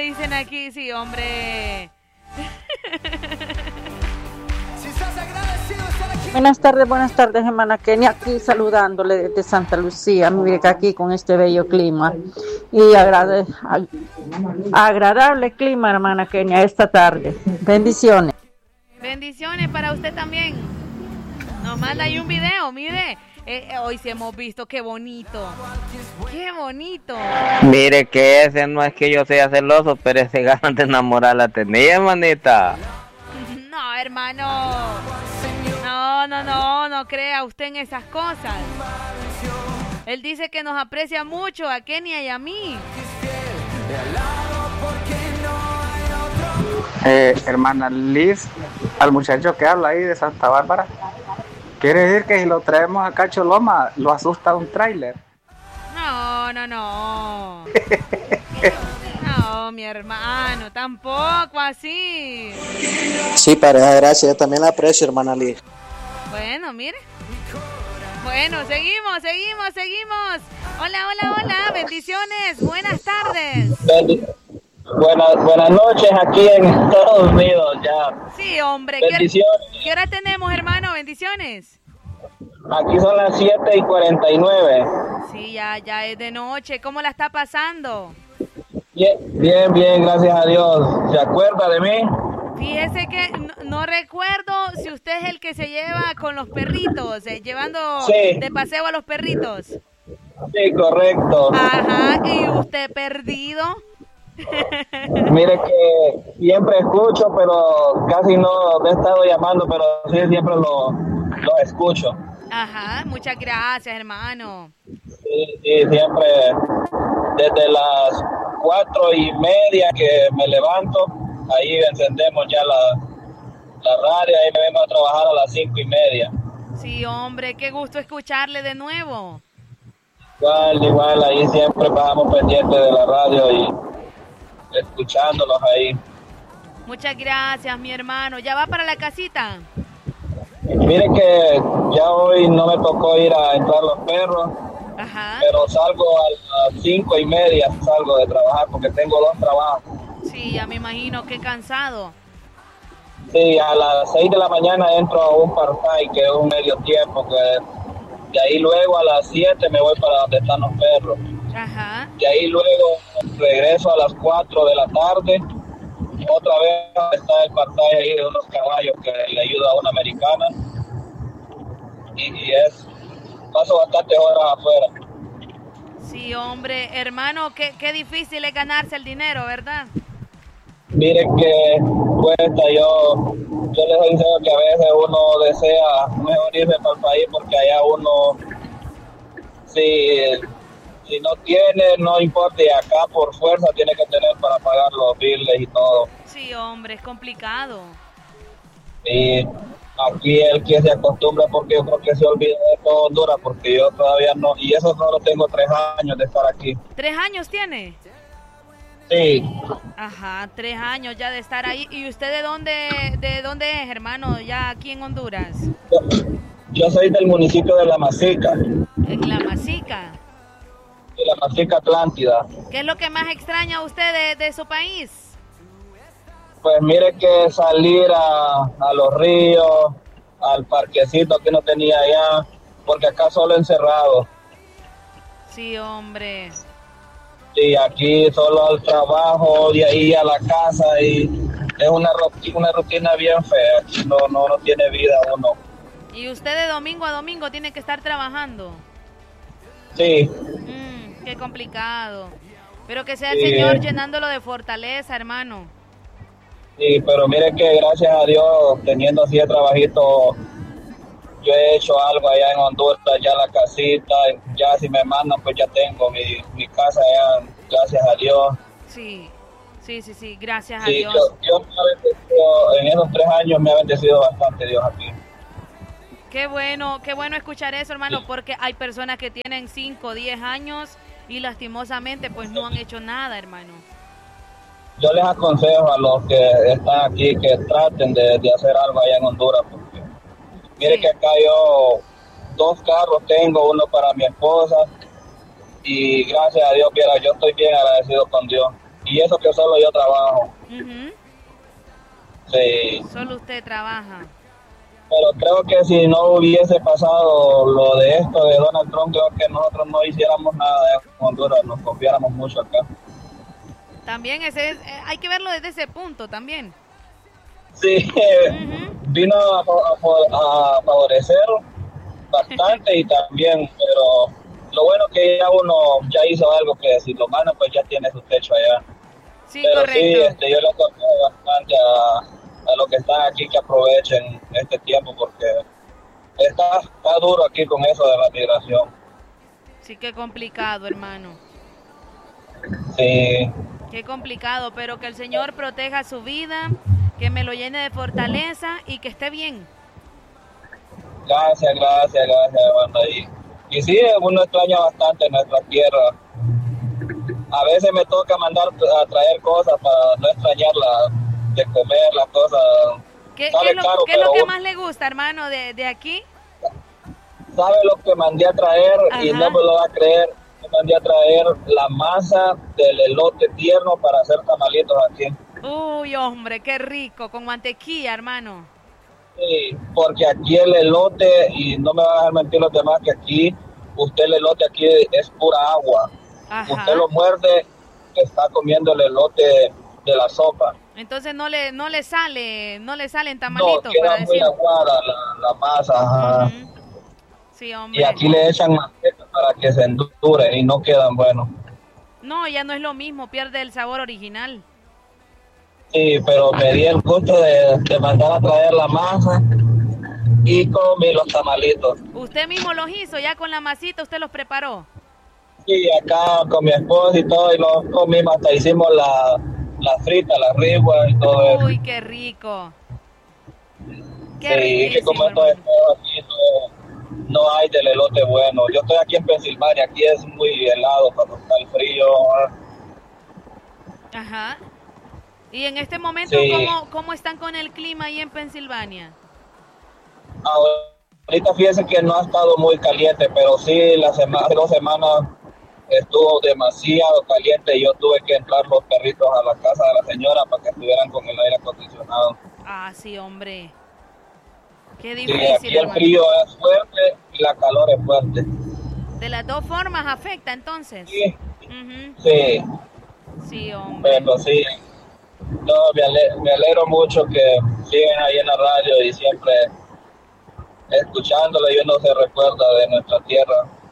dicen aquí, sí, hombre. Buenas tardes, hermana Kenia, aquí saludándole desde Santa Lucía, mire que aquí con este bello clima y agradable clima, hermana Kenia, esta tarde. Bendiciones. Bendiciones para usted también. Nos manda ahí un video, mire. Hoy sí hemos visto, qué bonito. Qué bonito. Mire que ese no es que yo sea celoso, pero ese ganas de enamorar la tenía, manita. No, hermano. No crea usted en esas cosas. Él dice que nos aprecia mucho a Kenia y a mí. Hermana Liz, al muchacho que habla ahí de Santa Bárbara, quiere decir que si lo traemos acá a Choloma, lo asusta un tráiler. No. No, mi hermano, tampoco así. Sí, pareja, gracias. Yo también la aprecio, hermana Liz. Bueno, mire. Bueno, seguimos. Hola. Bendiciones. Buenas tardes. Buenas noches aquí en Estados Unidos ya. Sí, hombre. Bendiciones. ¿Qué hora tenemos, hermano? Bendiciones. Aquí son las 7:49. Sí, ya es de noche. ¿Cómo la está pasando? Bien, gracias a Dios. ¿Se acuerda de mí? Fíjese que no recuerdo si usted es el que se lleva con los perritos, llevando de paseo a los perritos. Sí, correcto. Ajá, ¿y usted perdido? Mire que siempre escucho, pero casi no he estado llamando, pero sí siempre lo escucho. Ajá, muchas gracias, hermano. Sí, siempre desde las 4:30 que me levanto, ahí encendemos ya la radio, ahí me vengo a trabajar a las 5:30. Sí, hombre, qué gusto escucharle de nuevo. Igual, ahí siempre pasamos pendientes de la radio y escuchándolos ahí. Muchas gracias, mi hermano. ¿Ya va para la casita? Mire que ya hoy no me tocó ir a entrar los perros. Ajá. Pero salgo a las 5:30, salgo de trabajar porque tengo 2 trabajos. Sí, ya me imagino, qué cansado. Sí, a las 6 de la mañana entro a un part-time, que es un medio tiempo, que de ahí luego a las 7 me voy para donde están los perros. Ajá. De ahí luego regreso a las 4 de la tarde, otra vez está el part-time ahí de unos caballos que le ayuda a una americana. Y paso bastantes horas afuera. Sí, hombre, hermano, qué difícil es ganarse el dinero, ¿verdad? Mire que cuesta, yo les digo que a veces uno desea mejor irse para el país porque allá uno, si no tiene, no importa, y acá por fuerza tiene que tener para pagar los biles y todo. Sí, hombre, es complicado. Y aquí el que se acostumbra, porque yo creo que se olvida de todo Honduras, porque yo todavía no, y eso solo tengo 3 años de estar aquí. ¿3 años tiene? Sí. Ajá, 3 años ya de estar ahí. ¿Y usted de dónde es, hermano, ya aquí en Honduras? Yo soy del municipio de La Masica. ¿En La Masica? De La Masica Atlántida. ¿Qué es lo que más extraña a usted de su país? Pues mire que salir a los ríos, al parquecito que no tenía allá, porque acá solo encerrado. Sí, hombre. Sí, aquí solo al trabajo, de ahí a la casa, y es una rutina bien fea. Aquí no tiene vida uno. ¿Y usted de domingo a domingo tiene que estar trabajando? Sí. Qué complicado. Pero que sea el Señor llenándolo de fortaleza, hermano. Sí, pero mire que gracias a Dios, teniendo así el trabajito, yo he hecho algo allá en Honduras, ya la casita, ya si me mandan, pues ya tengo mi casa allá, gracias a Dios. Sí, gracias a Dios. Yo en esos 3 años me ha bendecido bastante Dios aquí. Qué bueno escuchar eso, hermano, porque hay personas que tienen 5, 10 años y lastimosamente pues no han hecho nada, hermano. Yo les aconsejo a los que están aquí que traten de hacer algo allá en Honduras, porque mire que acá yo 2 carros tengo, uno para mi esposa, y gracias a Dios, yo estoy bien agradecido con Dios. Y eso que solo yo trabajo. Ujú. Sí. Solo usted trabaja. Pero creo que si no hubiese pasado lo de esto de Donald Trump, creo que nosotros no hiciéramos nada de Honduras, nos confiáramos mucho acá. También hay que verlo desde ese punto también. Sí, vino a favorecer bastante y también, pero lo bueno que ya uno ya hizo algo que si lo malo pues ya tiene su techo allá. Sí, pero correcto. sí, yo le aconsejo bastante a los que están aquí que aprovechen este tiempo porque está duro aquí con eso de la migración. Sí, qué complicado, hermano. Sí. Qué complicado, pero que el Señor proteja su vida, que me lo llene de fortaleza y que esté bien. Gracias, hermano. Y sí, uno extraña bastante nuestra tierra. A veces me toca mandar a traer cosas para no extrañarla, de comer las cosas. ¿Qué es lo que más le gusta, hermano, de aquí? ¿Sabe lo que mandé a traer? Ajá. Y no me lo va a creer. Me mandé a traer la masa del elote tierno para hacer tamalitos aquí. Uy, hombre, qué rico, con mantequilla, hermano. Sí, porque aquí el elote, y no me van a dejar mentir los demás, que aquí, el elote aquí es pura agua. Ajá. Usted lo muerde, está comiendo el elote de la sopa. Entonces no le salen tamalitos, no, queda para muy decir. aguada la masa. Ajá. Sí, hombre. Y aquí le echan manteca para que se endure y no quedan buenos. No, ya no es lo mismo, pierde el sabor original. Sí, pero me di el gusto de mandar a traer la masa y comí los tamalitos. ¿Usted mismo los hizo? ¿Ya con la masita usted los preparó? Sí, acá con mi esposa y todo, y los comimos, hasta hicimos la frita, la rigua y todo eso. Uy, qué rico. Qué sí, riquísimo, que como esto aquí no hay del elote bueno. Yo estoy aquí en Pensilvania, aquí es muy helado cuando está el frío. Ajá. ¿Y en este momento sí. cómo están con el clima ahí en Pensilvania? Ahorita fíjense que no ha estado muy caliente, pero sí, hace 2 semanas estuvo demasiado caliente y yo tuve que entrar los perritos a la casa de la señora para que estuvieran con el aire acondicionado. Ah, sí, hombre. Qué difícil. Sí, aquí el frío es fuerte y la calor es fuerte. De las dos formas afecta entonces. Sí. Uh-huh. Sí. Sí, hombre. Pero sí. No, me alegro mucho que siguen ahí en la radio y siempre escuchándolo y uno se recuerda de nuestra tierra.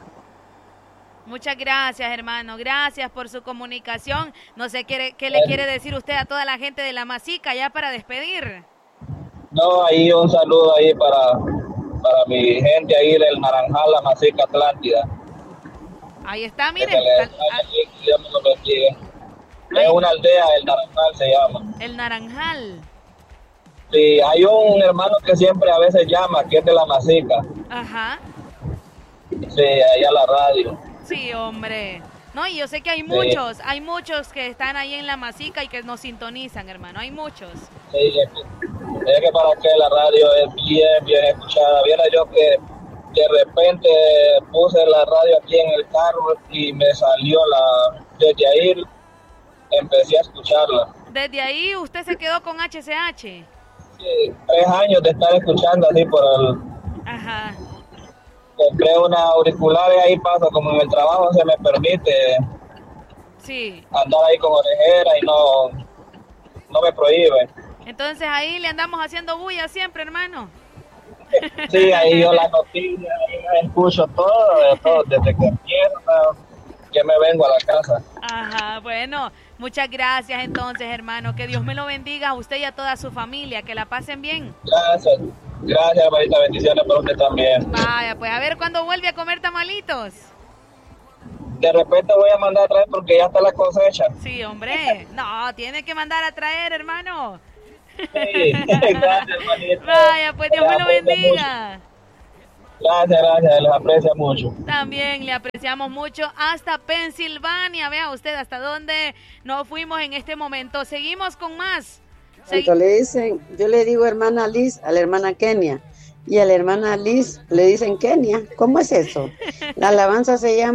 Muchas gracias, hermano. Gracias por su comunicación. No sé qué le quiere decir usted a toda la gente de La Masica ya para despedir. No, ahí un saludo ahí para mi gente ahí del Naranjal, La Masica, Atlántida. Ahí está, mire. Dios me lo bendiga. Es una aldea, el Naranjal se llama. El Naranjal. Sí, hay un hermano que siempre a veces llama, que es de La Masica. Ajá. Sí, ahí a la radio. Sí, hombre. No, y yo sé que hay muchos que están ahí en La Masica y que nos sintonizan, hermano. Hay muchos. Sí, es que para que la radio es bien escuchada. Viera yo que de repente puse la radio aquí en el carro y me salió desde ahí empecé a escucharla. Desde ahí usted se quedó con HCH. Sí, 3 años de estar escuchando así por el... Ajá. Compré unas auriculares, ahí paso, como en el trabajo se me permite andar ahí con orejera y no me prohíbe. Entonces ahí le andamos haciendo bulla siempre, hermano. Sí, ahí yo las noticias, ahí escucho todo desde que empiezo, que me vengo a la casa. Ajá, bueno, muchas gracias entonces, hermano. Que Dios me lo bendiga a usted y a toda su familia. Que la pasen bien. Gracias, hermanita. Bendiciones para usted también. Vaya, pues a ver cuándo vuelve a comer tamalitos. De repente voy a mandar a traer porque ya está la cosecha. Sí, hombre. No, tiene que mandar a traer, hermano. Sí, gracias, hermanita. Vaya, pues Dios me lo bendiga. Gracias, les aprecio mucho. También le apreciamos mucho hasta Pensilvania. Vea usted hasta dónde nos fuimos en este momento. Seguimos con más. Le dicen, yo le digo hermana Liz a la hermana Kenia y a la hermana Liz le dicen Kenia. ¿Cómo es eso? La alabanza se llama